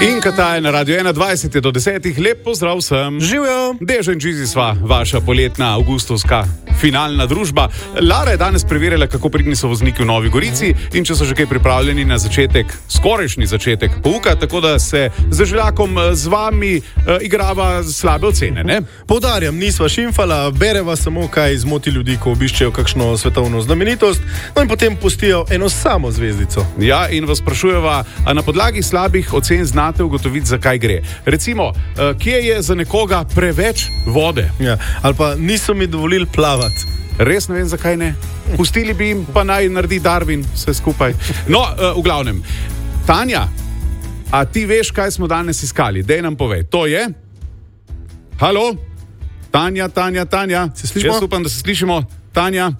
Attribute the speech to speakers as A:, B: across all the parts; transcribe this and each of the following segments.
A: In Kata je na Radio 21 do 10. Lep pozdrav vsem.
B: Živijo.
A: Dežo in Džizi sva, vaša poletna avgustovska finalna družba. Lara je danes preverila, kako pridni so vozniki v Novi Gorici in če so že kaj pripravljeni na začetek, skorajšnji začetek pouka, tako da se z željakom z vami igrava slabe ocene, ne?
B: Poudarjam, nisva šimfala, bereva samo, kaj zmoti ljudi, ko obiščejo kakšno svetovno znamenitost, no in potem pustijo eno samo zvezdico.
A: Ja, in vas sprašujeva, a na podlagi slabih ocen znate ugotoviti, zakaj gre. Recimo, kje je za nekoga preveč vode?
B: Ja, ali pa niso mi dovolili plavati.
A: Res ne vem, zakaj ne. Pustili bi jim, pa naj naredi Darwin vse skupaj. No, v glavnem. Tanja, a ti veš, kaj smo danes iskali? Dej nam povej. To je? Halo? Tanja.
B: Se slišimo?
A: Jaz upam, da se slišimo. Tanja?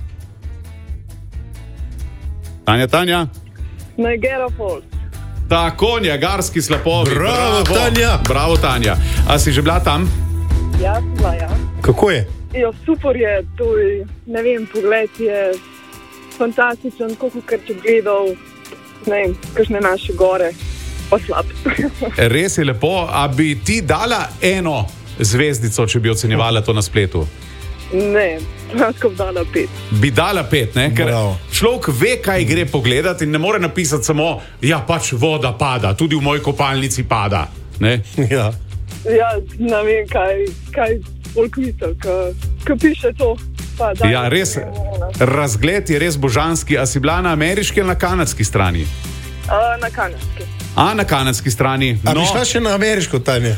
A: Tanja?
C: Niagara Falls.
A: Tako, Niagarski slapovi.
B: Bravo, Tanja.
A: A si že bila tam?
C: Ja, sem bila, ja.
B: Kako je?
C: Ja, super je, tuj, ne vem, pogled je fantastičen, koliko kar če gledal, ne vem, kakšne naše gore, pa slab.
A: Res je lepo, a bi ti dala eno zvezdico, če bi ocenjevala to na spletu?
C: Ne, lahko bi dala 5.
A: Bi dala 5, ne? Ker človek ve, kaj gre pogledati in ne more napisati samo, ja, pač voda pada, tudi v moji kopalnici pada, ne?
B: Ja.
C: Ja, ne vem, kaj folk misel, ko piše to.
A: Ja, res, razgled je res božanski. A si bila na ameriški ali na kanadski strani?
C: Na kanadski.
A: A na kanadski strani?
B: A bi šla še na ameriško, Tanja?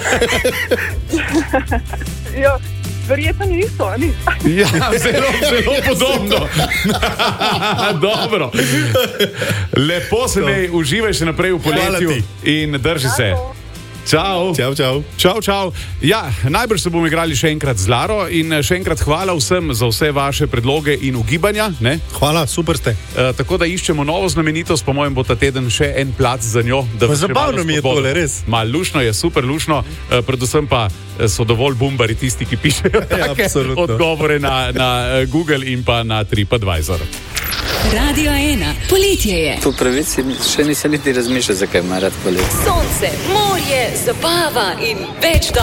C: Ja, verjetno niso, ali?
A: Ja, zelo podobno. Dobro. Lepo se mej, uživaj še naprej v poletju in drži se. Čau. Ja, najbrž se bomo igrali še enkrat z Laro in še enkrat hvala vsem za vse vaše predloge in ugibanja, ne?
B: Hvala, super ste.
A: Tako da iščemo novo znamenitost, po mojem bo ta teden še en plac za njo.
B: Zabavno mi je tole, res.
A: Lušno je, super lušno, predvsem pa so dovolj bumbari tisti, ki pišejo take odgovore na Google in pa na TripAdvisor.
D: Radio 1, poletje je.
E: Po pravici še nisem niti razmišljal, zakaj ima rad poletje.
D: Sonce, morje, zabava in več